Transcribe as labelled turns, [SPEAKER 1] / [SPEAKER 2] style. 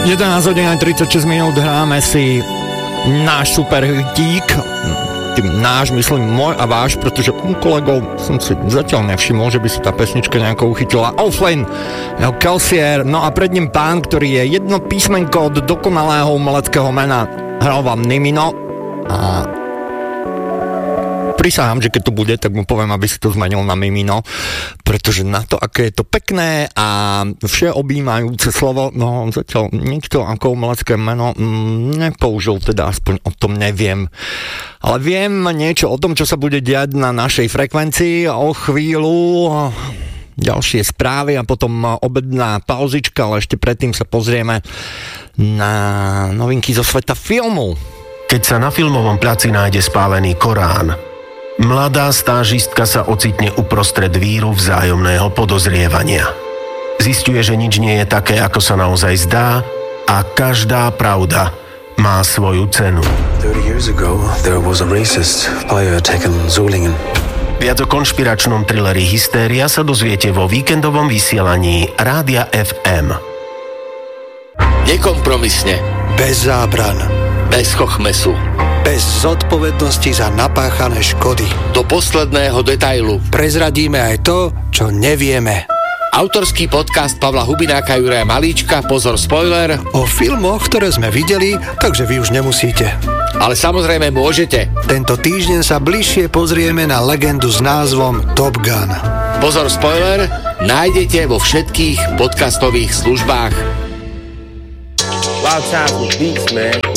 [SPEAKER 1] 11 hodín 36 minút hráme si náš superhitík. Tým náš, myslím, môj a váš, pretože u kolegov som si zatiaľ nevšimol, že by si tá pesnička nejako uchytila. O'Flynn, Kelsier, no a pred ním pán, ktorý je jedno písmenko od dokonalého umeleckého mena. Hral vám Nimino a prisahám, že keď to bude, tak mu poviem, aby si to zmenil na Mimino, pretože na to, aké je to pekné a všeobjímajúce slovo, no zatiaľ nikto ako umelecké meno nepoužil, teda aspoň o tom neviem. Ale viem niečo o tom, čo sa bude diať na našej frekvencii o chvíľu. Ďalšie správy a potom obedná pauzička, ale ešte predtým sa pozrieme na novinky zo sveta filmu.
[SPEAKER 2] Keď sa na filmovom placi nájde spálený Korán, mladá stážistka sa ocitne uprostred víru vzájomného podozrievania. Zisťuje, že nič nie je také, ako sa naozaj zdá a každá pravda má svoju cenu.
[SPEAKER 3] 30 years ago, there was a racist player taken Zulingen.
[SPEAKER 2] Viac o konšpiračnom thrilleri Hystéria sa dozviete vo víkendovom vysielaní Rádia FM.
[SPEAKER 4] Nekompromisne.
[SPEAKER 5] Bez zábran.
[SPEAKER 4] Bez chochmesu.
[SPEAKER 5] Bez zodpovednosti za napáchané škody.
[SPEAKER 4] Do posledného detailu.
[SPEAKER 5] Prezradíme aj to, čo nevieme.
[SPEAKER 4] Autorský podcast Pavla Hubináka, Juraja Malíčka, pozor spoiler.
[SPEAKER 5] O filmoch, ktoré sme videli, takže vy už nemusíte.
[SPEAKER 4] Ale samozrejme môžete.
[SPEAKER 5] Tento týždeň sa bližšie pozrieme na legendu s názvom Top Gun.
[SPEAKER 4] Pozor spoiler nájdete vo všetkých podcastových službách.
[SPEAKER 6] Wild Times with Beats, man.